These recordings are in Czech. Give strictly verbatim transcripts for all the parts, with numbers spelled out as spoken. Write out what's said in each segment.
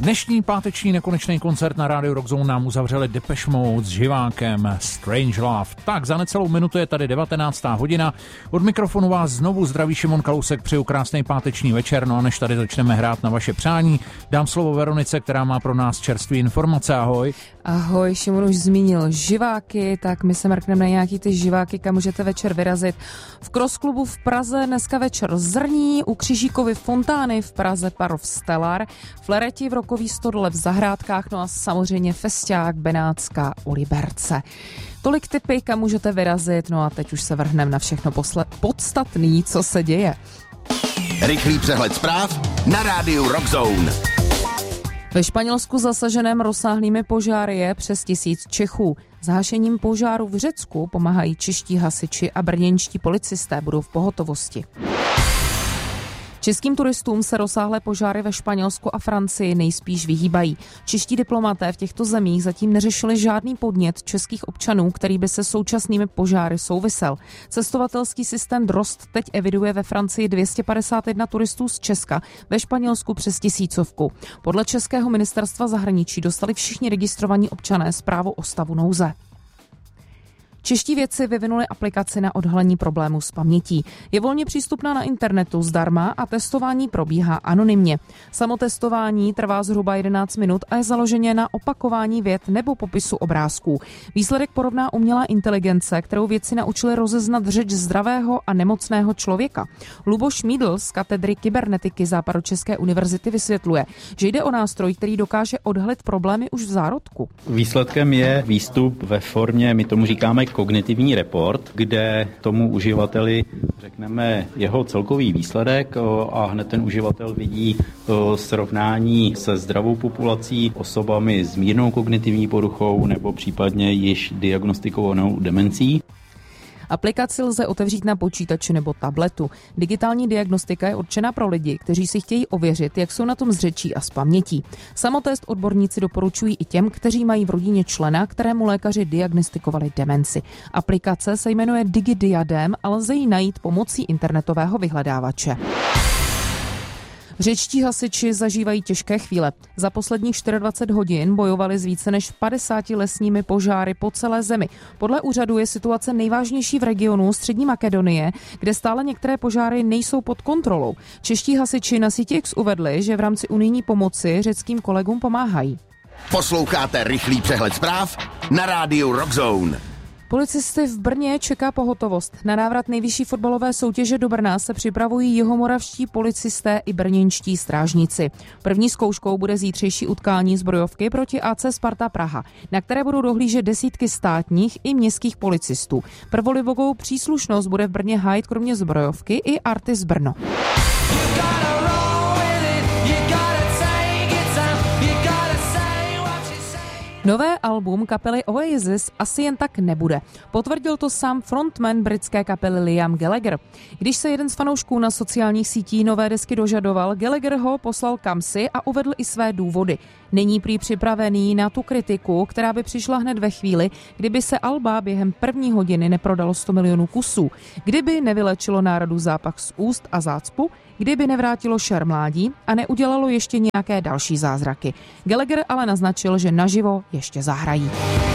Dnešní páteční nekonečný koncert na rádiu Rock Zone nám uzavřeli Depeche Mode s živákem Strange Love. Tak za necelou minutu je tady devatenáctá hodina. Od mikrofonu vás znovu zdraví Šimon Kalousek, přeju krásný páteční večer. No a než tady začneme hrát na vaše přání, dám slovo Veronice, která má pro nás čerstvé informace. Ahoj. Ahoj, Šimon už zmínil živáky, tak my se mrkneme na nějaký ty živáky, kam můžete večer vyrazit. V Cross klubu v Praze dneska večer Zrní, u Křižíkovy fontány v Praze Parov Stellar, Flereti v Rokový Stodole v Zahrádkách, no a samozřejmě Festiák Benátská u Liberce. Tolik tipy, kam můžete vyrazit, no a teď už se vrhneme na všechno posle- podstatný, co se děje. Rychlý přehled zpráv na rádiu Rock Zone. Ve Španělsku zasaženém rozsáhlými požáry je přes tisíc Čechů. S hašením požáru v Řecku pomáhají čeští hasiči a brněnští policisté budou v pohotovosti. Českým turistům se rozsáhlé požáry ve Španělsku a Francii nejspíš vyhýbají. Čeští diplomaté v těchto zemích zatím neřešili žádný podnět českých občanů, který by se současnými požáry souvisel. Cestovatelský systém Drost teď eviduje ve Francii dvě stě padesát jedna turistů z Česka, ve Španělsku přes tisícovku. Podle českého ministerstva zahraničí dostali všichni registrovaní občané zprávu o stavu nouze. Čeští vědci vyvinuli aplikaci na odhalení problémů s pamětí. Je volně přístupná na internetu zdarma a testování probíhá anonymně. Samotestování trvá zhruba jedenáct minut a je založeně na opakování vět nebo popisu obrázků. Výsledek porovná umělá inteligence, kterou vědci naučili rozeznat řeč zdravého a nemocného člověka. Luboš Mídl z katedry kybernetiky Západočeské univerzity vysvětluje, že jde o nástroj, který dokáže odhalit problémy už v zárodku. Výsledkem je výstup ve formě, my tomu říkáme kognitivní report, kde tomu uživateli řekneme jeho celkový výsledek a hned ten uživatel vidí srovnání se zdravou populací, osobami s mírnou kognitivní poruchou nebo případně již diagnostikovanou demencí. Aplikaci lze otevřít na počítači nebo tabletu. Digitální diagnostika je určena pro lidi, kteří si chtějí ověřit, jak jsou na tom s řečí a s pamětí. Samotest odborníci doporučují i těm, kteří mají v rodině člena, kterému lékaři diagnostikovali demenci. Aplikace se jmenuje DigiDiadem a lze ji najít pomocí internetového vyhledávače. Řečtí hasiči zažívají těžké chvíle. Za posledních dvacet čtyři hodin bojovali s více než padesáti lesními požáry po celé zemi. Podle úřadu je situace nejvážnější v regionu Střední Makedonie, kde stále některé požáry nejsou pod kontrolou. Čeští hasiči na síti X uvedli, že v rámci unijní pomoci řeckým kolegům pomáhají. Posloucháte rychlý přehled zpráv na rádiu Rock Zone. Policisty v Brně čeká pohotovost. Na návrat nejvyšší fotbalové soutěže do Brna se připravují jihomoravští policisté i brněnští strážníci. První zkouškou bude zítřejší utkání zbrojovky proti A C Sparta Praha, na které budou dohlížet desítky státních i městských policistů. Prvolibovou příslušnost bude v Brně hájit kromě zbrojovky i Artis Brno. Nové album kapely Oasis asi jen tak nebude. Potvrdil to sám frontman britské kapely Liam Gallagher. Když se jeden z fanoušků na sociálních sítích nové desky dožadoval, Gallagher ho poslal kamsi a uvedl i své důvody. Není prý připravený na tu kritiku, která by přišla hned ve chvíli, kdyby se alba během první hodiny neprodalo sto milionů kusů, kdyby nevylečilo národu zápach z úst a zácpu, kdyby nevrátilo šer mládí a neudělalo ještě nějaké další zázraky. Gallagher ale naznačil, že naživo ještě zahrají.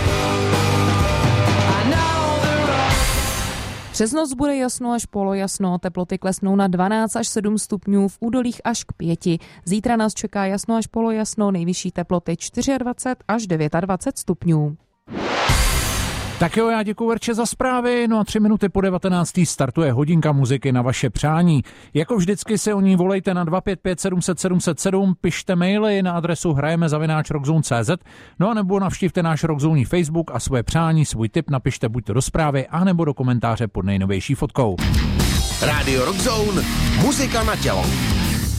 Přes noc bude jasno až polojasno, teploty klesnou na dvanáct až sedm stupňů, v údolích až k pěti. Zítra nás čeká jasno až polojasno, nejvyšší teploty dvacet čtyři až dvacet devět stupňů. Tak jo, já děkuji Verče za zprávy, no a tři minuty po devatenácté startuje hodinka muziky na vaše přání. Jako vždycky se o ní volejte na dva pět pět sedm set sedm set sedm, pište maily na adresu hrajeme zavináč rockzone tečka cé zet, no a nebo navštivte náš Rockzone Facebook a svoje přání, svůj tip napište buď to do zprávy, anebo do komentáře pod nejnovější fotkou. Rádio Rockzone, muzika na tělo.